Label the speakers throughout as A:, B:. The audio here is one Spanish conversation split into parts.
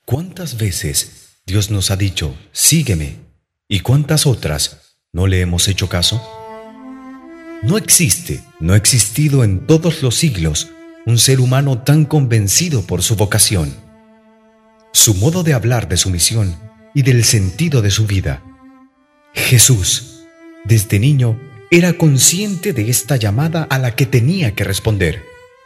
A: ¿Cuántas veces Dios nos ha dicho, sígueme? ¿Y cuántas otras no le hemos hecho caso? No ha existido en todos los siglos un ser humano tan convencido por su vocación, su modo de hablar de su misión y del sentido de su vida. Jesús, desde niño, era consciente de esta llamada a la que tenía que responder.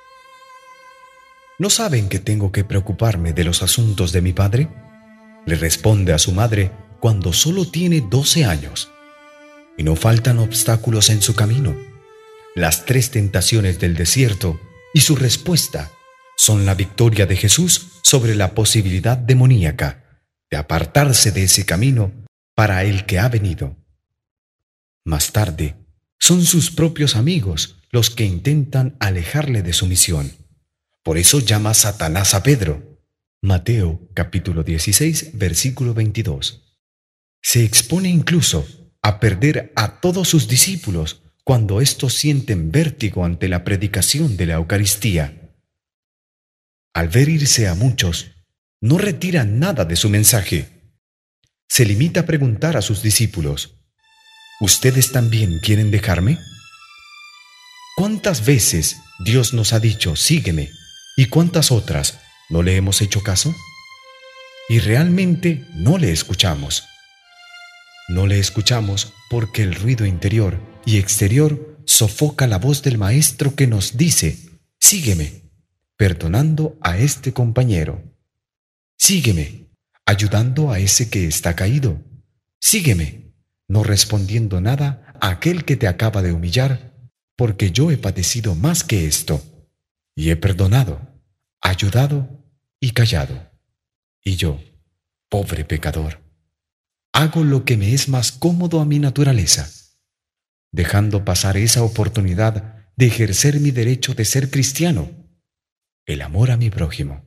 A: ¿No saben que tengo que preocuparme de los asuntos de mi padre?, le responde a su madre cuando solo tiene 12 años. Y no faltan obstáculos en su camino. Las 3 tentaciones del desierto y su respuesta son la victoria de Jesús sobre la posibilidad demoníaca de apartarse de ese camino para el que ha venido. Más tarde, son sus propios amigos los que intentan alejarle de su misión. Por eso llama Satanás a Pedro. Mateo capítulo 16, versículo 22. Se expone incluso a perder a todos sus discípulos cuando éstos sienten vértigo ante la predicación de la Eucaristía. Al ver irse a muchos, no retira nada de su mensaje. Se limita a preguntar a sus discípulos, ¿ustedes también quieren dejarme? ¿Cuántas veces Dios nos ha dicho, sígueme? ¿Y cuántas otras no le hemos hecho caso? Y realmente no le escuchamos. No le escuchamos porque el ruido interior y exterior sofoca la voz del Maestro que nos dice, sígueme, perdonando a este compañero. Sígueme, ayudando a ese que está caído. Sígueme, no respondiendo nada a aquel que te acaba de humillar, porque yo he padecido más que esto, y he perdonado, ayudado y callado. Y yo, pobre pecador, hago lo que me es más cómodo a mi naturaleza, dejando pasar esa oportunidad de ejercer mi derecho de ser cristiano, el amor a mi prójimo.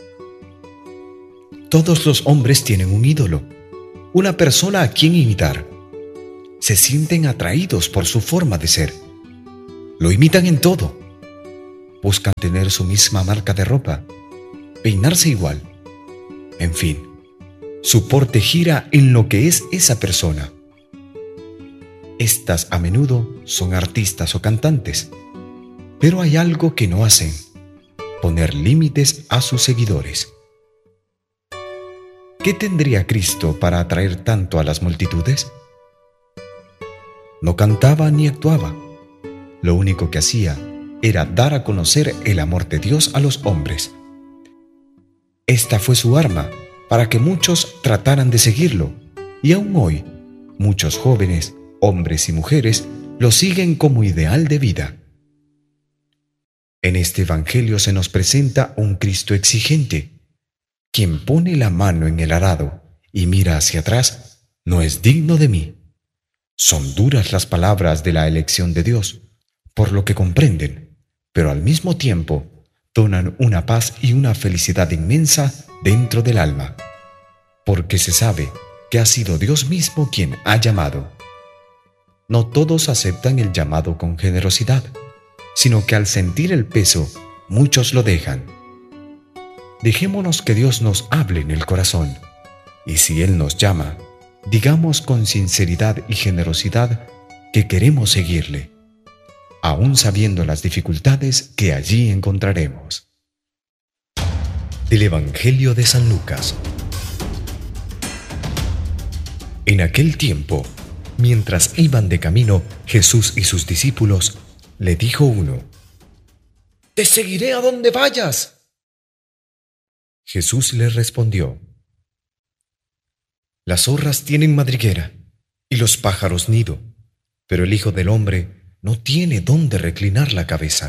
A: Todos los hombres tienen un ídolo, una persona a quien imitar. Se sienten atraídos por su forma de ser. Lo imitan en todo. Buscan tener su misma marca de ropa, peinarse igual. En fin, su porte gira en lo que es esa persona. Estas a menudo son artistas o cantantes, pero hay algo que no hacen: poner límites a sus seguidores. ¿Qué tendría Cristo para atraer tanto a las multitudes? No cantaba ni actuaba. Lo único que hacía era dar a conocer el amor de Dios a los hombres. Esta fue su arma para que muchos trataran de seguirlo, y aún hoy, muchos jóvenes, hombres y mujeres, lo siguen como ideal de vida. En este Evangelio se nos presenta un Cristo exigente. Quien pone la mano en el arado y mira hacia atrás no es digno de mí. Son duras las palabras de la elección de Dios, por lo que comprenden, pero al mismo tiempo donan una paz y una felicidad inmensa dentro del alma, porque se sabe que ha sido Dios mismo quien ha llamado. No todos aceptan el llamado con generosidad, sino que al sentir el peso, muchos lo dejan. Dejémonos que Dios nos hable en el corazón, y si Él nos llama, digamos con sinceridad y generosidad que queremos seguirle, aún sabiendo las dificultades que allí encontraremos. Del Evangelio de San Lucas. En aquel tiempo, mientras iban de camino Jesús y sus discípulos, le dijo uno: «Te seguiré a donde vayas». Jesús le respondió: «Las zorras tienen madriguera y los pájaros nido, pero el Hijo del Hombre no tiene dónde reclinar la cabeza».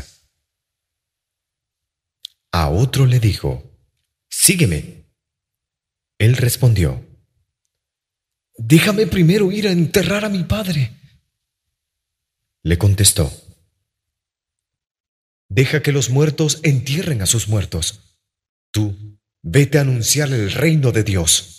A: A otro le dijo: «Sígueme». Él respondió: «Déjame primero ir a enterrar a mi padre». Le contestó: «Deja que los muertos entierren a sus muertos. Tú, vete a anunciar el reino de Dios».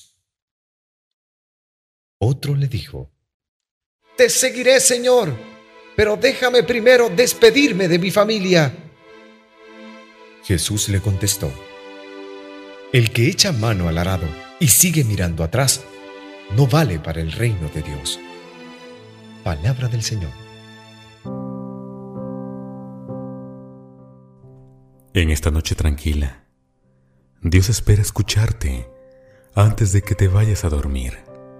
A: Otro le dijo: «Te seguiré, Señor, pero déjame primero despedirme de mi familia». Jesús le contestó: El que echa mano al arado y sigue mirando atrás, no vale para el reino de Dios. Palabra del Señor.
B: En esta noche tranquila, Dios espera escucharte antes de que te vayas a dormir.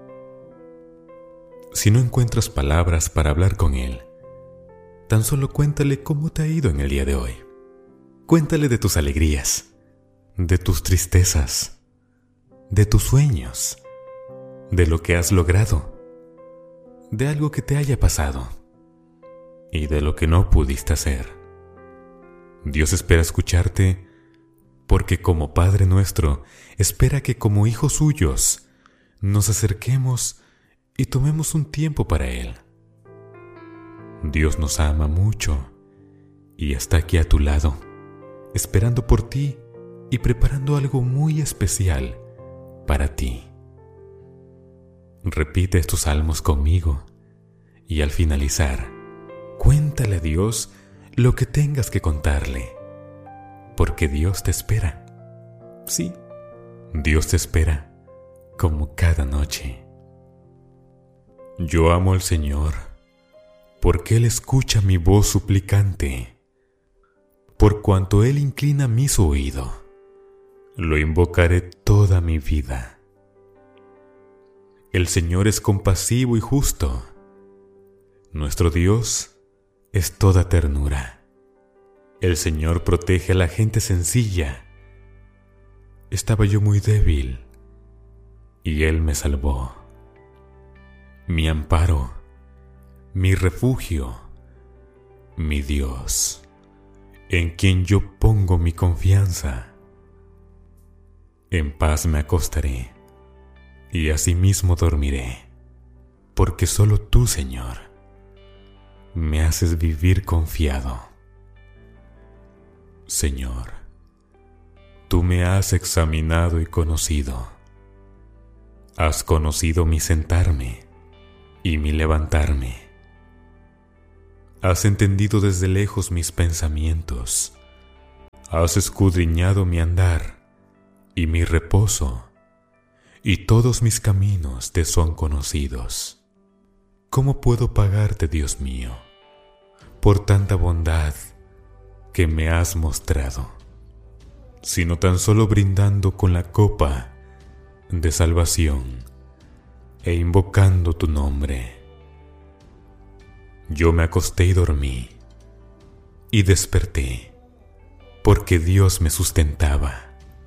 B: Si no encuentras palabras para hablar con Él, tan solo cuéntale cómo te ha ido en el día de hoy. Cuéntale de tus alegrías, de tus tristezas, de tus sueños, de lo que has logrado, de algo que te haya pasado y de lo que no pudiste hacer. Dios espera escucharte porque como Padre nuestro espera que como hijos suyos nos acerquemos y tomemos un tiempo para Él. Dios nos ama mucho y está aquí a tu lado, esperando por ti y preparando algo muy especial para ti. Repite estos salmos conmigo y al finalizar, cuéntale a Dios lo que tengas que contarle, porque Dios te espera. Sí, Dios te espera como cada noche. Yo amo al Señor, porque Él escucha mi voz suplicante. Por cuanto Él inclina mi oído, lo invocaré toda mi vida. El Señor es compasivo y justo. Nuestro Dios es toda ternura. El Señor protege a la gente sencilla. Estaba yo muy débil, y Él me salvó. Mi amparo, mi refugio, mi Dios, en quien yo pongo mi confianza. En paz me acostaré, y asimismo dormiré, porque solo tú, Señor, me haces vivir confiado. Señor, tú me has examinado y conocido. Has conocido mi sentarme y mi levantarme. Has entendido desde lejos mis pensamientos. Has escudriñado mi andar y mi reposo, y todos mis caminos te son conocidos. ¿Cómo puedo pagarte, Dios mío, por tanta bondad que me has mostrado, sino tan solo brindando con la copa de salvación e invocando tu nombre? Yo me acosté y dormí, y desperté, porque Dios me sustentaba.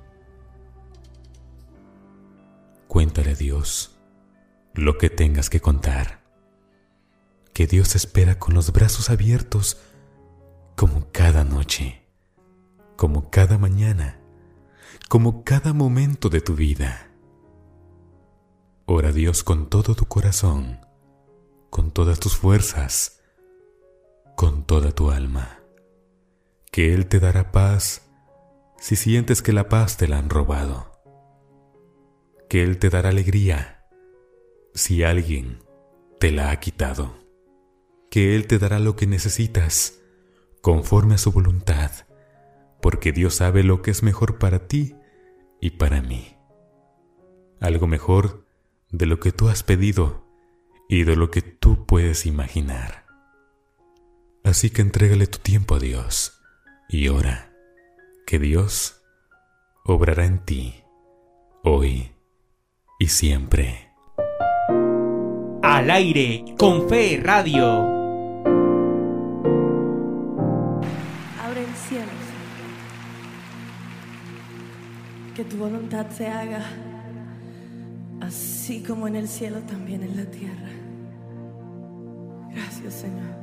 B: Cuéntale a Dios lo que tengas que contar, que Dios espera con los brazos abiertos como cada noche, como cada mañana, como cada momento de tu vida. Ora a Dios con todo tu corazón, con todas tus fuerzas, con toda tu alma, que Él te dará paz si sientes que la paz te la han robado, que Él te dará alegría si alguien te la ha quitado, que Él te dará lo que necesitas conforme a su voluntad, porque Dios sabe lo que es mejor para ti y para mí, algo mejor de lo que tú has pedido y de lo que tú puedes imaginar. Así que entrégale tu tiempo a Dios y ora que Dios obrará en ti hoy y siempre.
C: Al aire con Fe Radio.
D: Abre el cielo, Señor. Que tu voluntad se haga así como en el cielo, también en la tierra. Gracias, Señor.